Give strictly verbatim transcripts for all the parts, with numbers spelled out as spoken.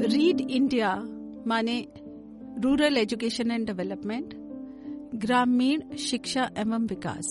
Read India माने rural education and development, ग्रामीण शिक्षा एवं विकास।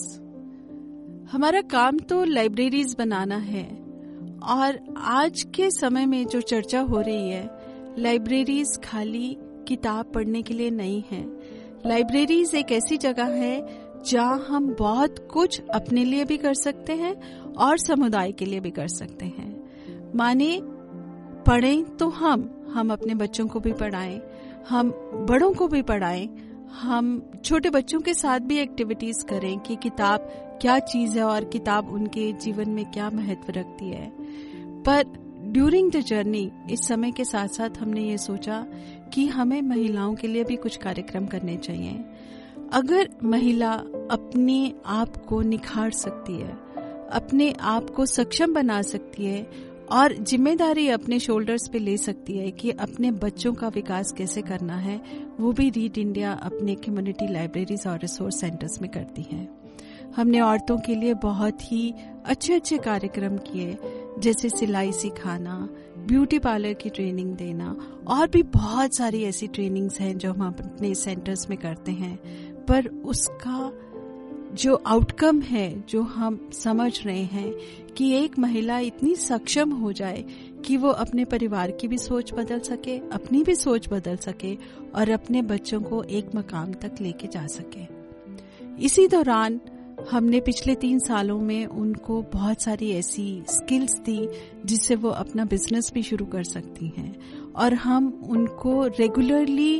हमारा काम तो लाइब्रेरीज बनाना है और आज के समय में जो चर्चा हो रही है, लाइब्रेरीज खाली किताब पढ़ने के लिए नहीं है। लाइब्रेरीज एक ऐसी जगह है जहां हम बहुत कुछ अपने लिए भी कर सकते हैं और समुदाय के लिए भी कर सकते हैं। माने पढ़ें तो हम हम अपने बच्चों को भी पढ़ाएं, हम बड़ों को भी पढ़ाएं, हम छोटे बच्चों के साथ भी एक्टिविटीज करें कि किताब क्या चीज है और किताब उनके जीवन में क्या महत्व रखती है। पर ड्यूरिंग द जर्नी इस समय के साथ साथ हमने ये सोचा कि हमें महिलाओं के लिए भी कुछ कार्यक्रम करने चाहिए। अगर महिला अपने आप को निखार सकती है, अपने आप को सक्षम बना सकती है और जिम्मेदारी अपने शोल्डर्स पे ले सकती है कि अपने बच्चों का विकास कैसे करना है, वो भी रीड इंडिया अपने कम्युनिटी लाइब्रेरीज और रिसोर्स सेंटर्स में करती है। हमने औरतों के लिए बहुत ही अच्छे अच्छे कार्यक्रम किए, जैसे सिलाई सिखाना, ब्यूटी पार्लर की ट्रेनिंग देना और भी बहुत सारी ऐसी ट्रेनिंग्स हैं जो हम अपने सेंटर्स में करते हैं। पर उसका जो आउटकम है, जो हम समझ रहे हैं कि एक महिला इतनी सक्षम हो जाए कि वो अपने परिवार की भी सोच बदल सके, अपनी भी सोच बदल सके और अपने बच्चों को एक मकाम तक लेके जा सके। इसी दौरान हमने पिछले तीन सालों में उनको बहुत सारी ऐसी स्किल्स दी जिससे वो अपना बिजनेस भी शुरू कर सकती हैं और हम उनको रेगुलरली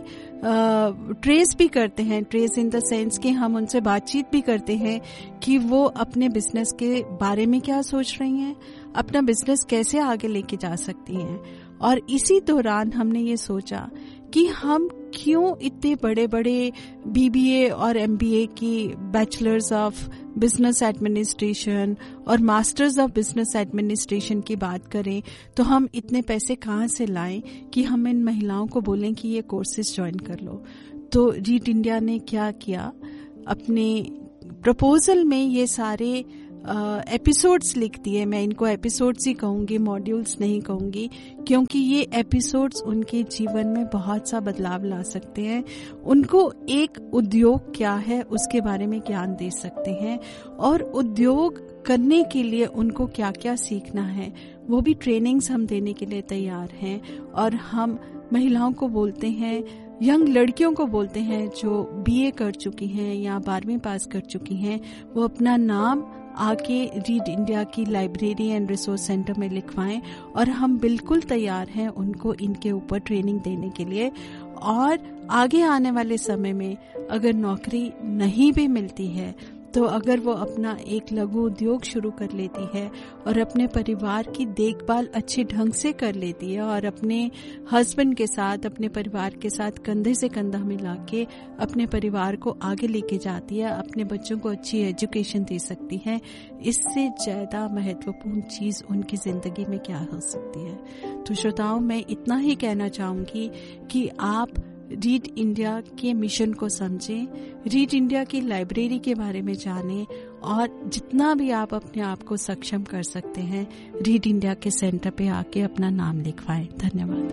ट्रेस भी करते हैं। ट्रेस इन द सेंस कि हम उनसे बातचीत भी करते हैं कि वो अपने बिजनेस के बारे में क्या सोच रही हैं, अपना बिजनेस कैसे आगे लेके जा सकती हैं। और इसी दौरान हमने ये सोचा कि हम क्यों इतने बड़े बड़े बीबीए और एमबीए की बैचलर्स ऑफ बिजनेस एडमिनिस्ट्रेशन और मास्टर्स ऑफ बिजनेस एडमिनिस्ट्रेशन की बात करें, तो हम इतने पैसे कहाँ से लाएं कि हम इन महिलाओं को बोलें कि ये कोर्सेज ज्वाइन कर लो। तो रीड इंडिया ने क्या किया, अपने प्रपोजल में ये सारे एपिसोड्स लिख दिए। मैं इनको एपिसोड्स ही कहूंगी, मॉड्यूल्स नहीं कहूंगी, क्योंकि ये एपिसोड्स उनके जीवन में बहुत सा बदलाव ला सकते हैं। उनको एक उद्योग क्या है उसके बारे में ज्ञान दे सकते हैं और उद्योग करने के लिए उनको क्या क्या सीखना है वो भी ट्रेनिंग्स हम देने के लिए तैयार हैं। और हम महिलाओं को बोलते हैं, यंग लड़कियों को बोलते हैं जो बीए कर चुकी हैं या बारहवीं पास कर चुकी हैं, वो अपना नाम आके रीड इंडिया की लाइब्रेरी एंड रिसोर्स सेंटर में लिखवाएं और हम बिल्कुल तैयार हैं उनको इनके ऊपर ट्रेनिंग देने के लिए। और आगे आने वाले समय में अगर नौकरी नहीं भी मिलती है तो अगर वो अपना एक लघु उद्योग शुरू कर लेती है और अपने परिवार की देखभाल अच्छे ढंग से कर लेती है और अपने हस्बैंड के साथ, अपने परिवार के साथ कंधे से कंधा मिला के अपने परिवार को आगे लेके जाती है, अपने बच्चों को अच्छी एजुकेशन दे सकती है, इससे ज्यादा महत्वपूर्ण चीज उनकी जिंदगी में क्या हो सकती है। तो श्रोताओं, मैं इतना ही कहना चाहूंगी कि आप रीड इंडिया के मिशन को समझें, रीड इंडिया की लाइब्रेरी के बारे में जानें और जितना भी आप अपने आप को सक्षम कर सकते हैं, रीड इंडिया के सेंटर पे आके अपना नाम लिखवाएं। धन्यवाद।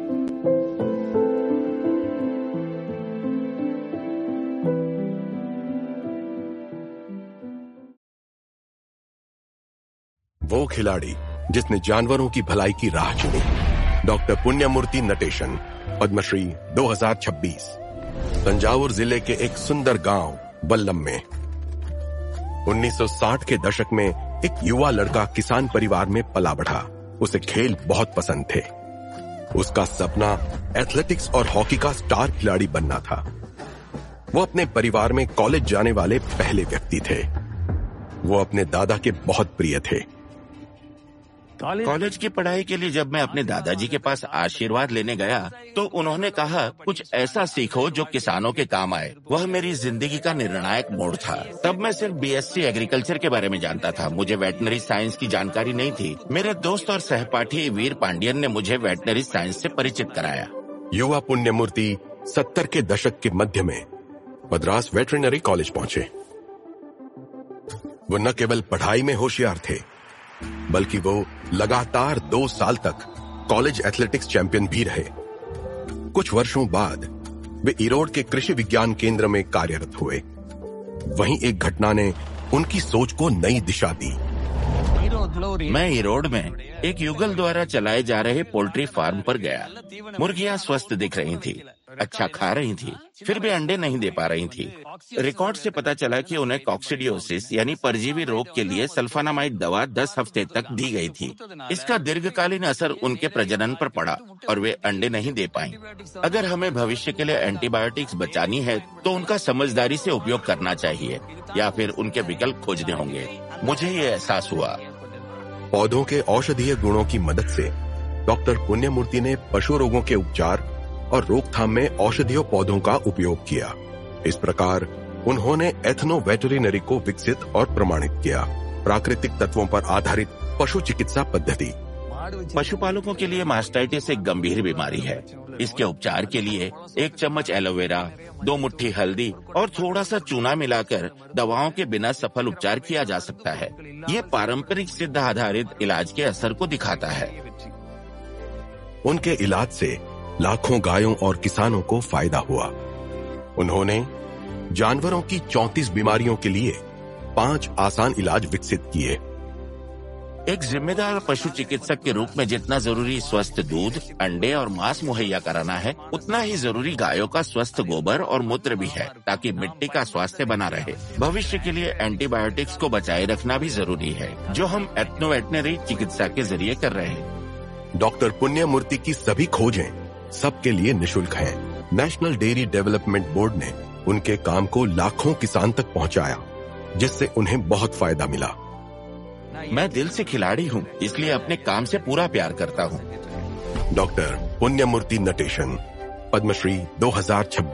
वो खिलाड़ी जिसने जानवरों की भलाई की राह चुनी, डॉक्टर पुण्यमूर्ति नटेशन, पद्मश्री दो हज़ार छब्बीस। तंजावुर जिले के एक सुंदर गांव बल्लम में उन्नीस सौ साठ के दशक में एक युवा लड़का किसान परिवार में पला बढ़ा। उसे खेल बहुत पसंद थे। उसका सपना एथलेटिक्स और हॉकी का स्टार खिलाड़ी बनना था। वो अपने परिवार में कॉलेज जाने वाले पहले व्यक्ति थे। वो अपने दादा के बहुत प्रिय थे। कॉलेज की पढ़ाई के लिए जब मैं अपने दादाजी के पास आशीर्वाद लेने गया तो उन्होंने कहा, कुछ ऐसा सीखो जो किसानों के काम आए। वह मेरी जिंदगी का निर्णायक मोड़ था। तब मैं सिर्फ बीएससी एग्रीकल्चर के बारे में जानता था, मुझे वेटनरी साइंस की जानकारी नहीं थी। मेरे दोस्त और सहपाठी वीर पांडियन ने मुझे वेटनरी साइंस से परिचित कराया। युवा पुण्यमूर्ति सत्तर के दशक के मध्य में मद्रास वेटरनरी कॉलेज पहुंचे। वो न केवल पढ़ाई में होशियार थे, बल्कि वो लगातार दो साल तक कॉलेज एथलेटिक्स चैंपियन भी रहे। कुछ वर्षों बाद वे ईरोड के कृषि विज्ञान केंद्र में कार्यरत हुए। वहीं एक घटना ने उनकी सोच को नई दिशा दी। मैं ईरोड में एक युगल द्वारा चलाए जा रहे पोल्ट्री फार्म पर गया। मुर्गियां स्वस्थ दिख रही थी, अच्छा खा रही थी, फिर भी अंडे नहीं दे पा रही थी। रिकॉर्ड से पता चला कि उन्हें कॉक्सिडियोसिस यानी परजीवी रोग के लिए सल्फानामाइड दवा दस हफ्ते तक दी गई थी। इसका दीर्घकालीन असर उनके प्रजनन पर पड़ा और वे अंडे नहीं दे पाईं। अगर हमें भविष्य के लिए एंटीबायोटिक्स बचानी है तो उनका समझदारी से उपयोग करना चाहिए या फिर उनके विकल्प खोजने होंगे। मुझे ये एहसास हुआ। पौधों के औषधीय गुणों की मदद से डॉक्टर पुण्यमूर्ति ने पशु रोगों के उपचार और रोकथाम में औषधीय पौधों का उपयोग किया। इस प्रकार उन्होंने एथनो वेटरिनरी को विकसित और प्रमाणित किया, प्राकृतिक तत्वों पर आधारित पशु चिकित्सा पद्धति। पशुपालकों के लिए मास्टाइटिस एक गंभीर बीमारी है। इसके उपचार के लिए एक चम्मच एलोवेरा, दो मुट्ठी हल्दी और थोड़ा सा चूना मिलाकर दवाओं के बिना सफल उपचार किया जा सकता है। ये पारंपरिक सिद्ध आधारित इलाज के असर को दिखाता है। उनके इलाज से लाखों गायों और किसानों को फायदा हुआ। उन्होंने जानवरों की चौंतीस बीमारियों के लिए पांच आसान इलाज विकसित किए। एक जिम्मेदार पशु चिकित्सक के रूप में जितना जरूरी स्वस्थ दूध, अंडे और मांस मुहैया कराना है, उतना ही जरूरी गायों का स्वस्थ गोबर और मूत्र भी है, ताकि मिट्टी का स्वास्थ्य बना रहे। भविष्य के लिए एंटीबायोटिक्स को बचाए रखना भी जरूरी है, जो हम एथनो वेटरिनरी चिकित्सा के जरिए कर रहे हैं। डॉक्टर पुण्यमूर्ति की सभी खोजें सबके लिए निशुल्क हैं। नेशनल डेयरी डेवलपमेंट बोर्ड ने उनके काम को लाखों किसान तक पहुंचाया, जिससे उन्हें बहुत फायदा मिला। मैं दिल से खिलाड़ी हूँ, इसलिए अपने काम से पूरा प्यार करता हूँ। डॉक्टर पुण्यमूर्ति नटेशन, पद्मश्री दो हज़ार छब्बीस।